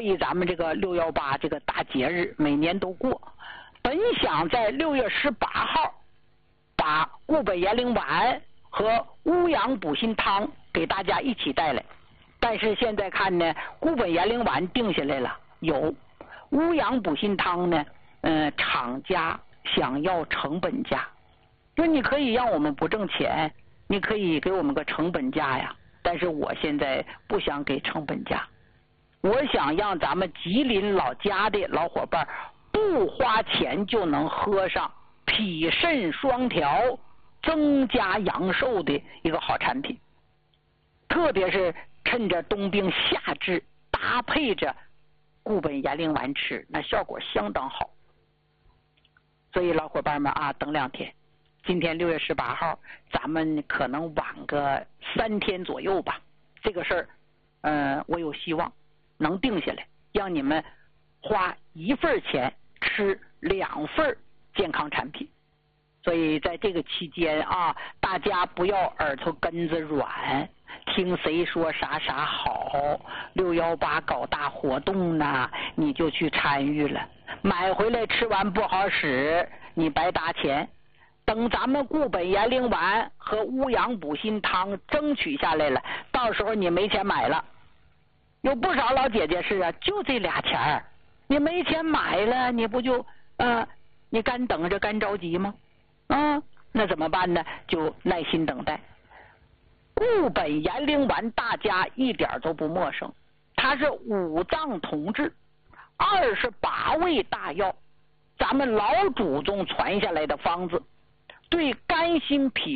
以咱们这个618这个大节日每年都过，本想在6月18号把固本延龄丸和乌阳补心汤给大家一起带来，但是现在看呢，固本延龄丸定下来了，有乌阳补心汤呢，厂家想要成本价，说你可以让我们不挣钱，你可以给我们个成本价呀，但是我现在不想给成本价，我想让咱们吉林老家的老伙伴不花钱就能喝上脾肾双调、增加阳寿的一个好产品，特别是趁着冬病夏治，搭配着固本延龄丸吃，那效果相当好。所以老伙伴们啊，等2天，今天6月18号，咱们可能晚个3天左右吧。这个事儿，我有希望能定下来，让你们花1份钱吃2份健康产品。所以在这个期间啊，大家不要耳朵根子软，听谁说啥啥好，618搞大活动呢，你就去参与了，买回来吃完不好使，你白搭钱。等咱们固本延龄丸和乌阳补心汤争取下来了，到时候你没钱买了。有不少老姐姐是啊，就这俩钱儿，你没钱买了，你不就你干等着干着急吗？那怎么办呢？就耐心等待。固本延龄丸大家一点都不陌生，它是5脏同治，28味大药，咱们老祖宗传下来的方子，对肝心脾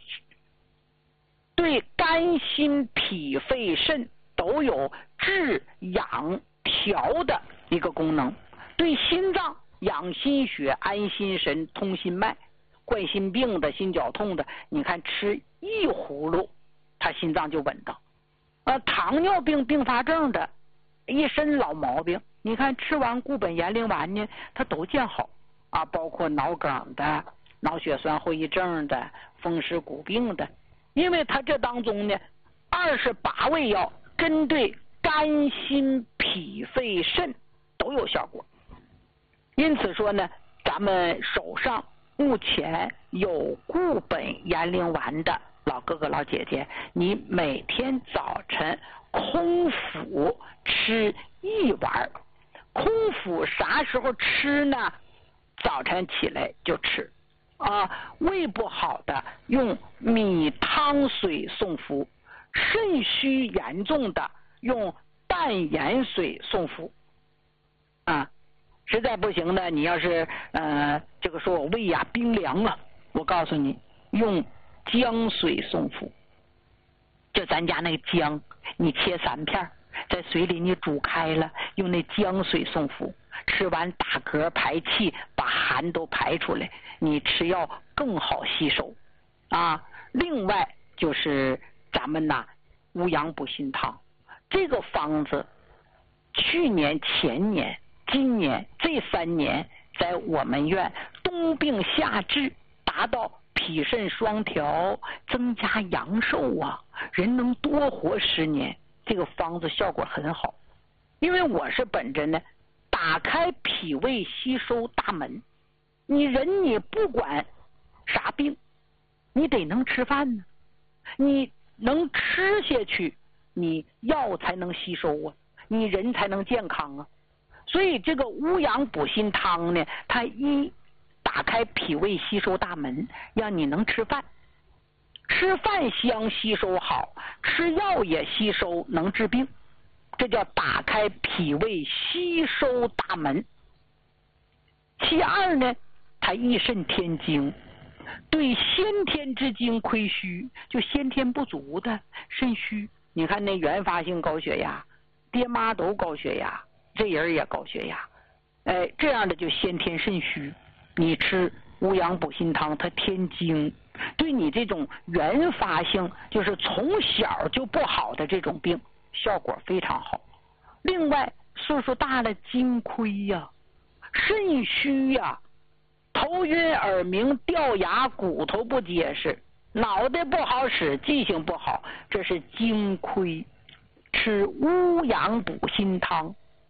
肺肾都有治养调的一个功能，对心脏养心血、安心神、通心脉，冠心病的、心绞痛的，你看吃1葫芦他心脏就稳当。糖尿病并发症的一身老毛病，你看吃完固本延龄丸呢，它都见好啊，包括脑梗的、脑血栓后遗症的、风湿骨病的，因为它这当中呢28味药针对肝心脾肺肾都有效果。因此说呢，咱们手上目前有固本延龄丸的老哥哥老姐姐，你每天早晨空腹吃1丸。空腹啥时候吃呢？早晨起来就吃胃不好的用米汤水送服，肾虚严重的用淡盐水送服实在不行呢，你要是这个说我胃呀冰凉啊，我告诉你用姜水送服。就咱家那个姜，你切3片，在水里你煮开了，用那姜水送服，吃完打嗝排气，把寒都排出来，你吃药更好吸收另外就是咱们乌阳补心汤这个方子，去年、前年、今年这3年在我们院冬病夏治，达到脾肾双调，增加阳寿人能多活10年，这个方子效果很好。因为我是本着呢打开脾胃吸收大门，你人你不管啥病，你得能吃饭呢，你能吃下去，你药才能吸收你人才能健康所以这个乌阳补心汤呢，它打开脾胃吸收大门，让你能吃饭，吃饭香吸收好，吃药也吸收能治病，这叫打开脾胃吸收大门。其二呢，它益肾添精，对先天之精亏虚，就先天不足的肾虚，你看那原发性高血压，爹妈都高血压，这人也高血压，这样的就先天肾虚，你吃乌阳补心汤，它添精，对你这种原发性就是从小就不好的这种病效果非常好。另外岁数大了精亏肾虚头晕耳鸣掉牙，骨头不结实，脑袋不好使，记性不好，这是精亏。吃乌阳补心汤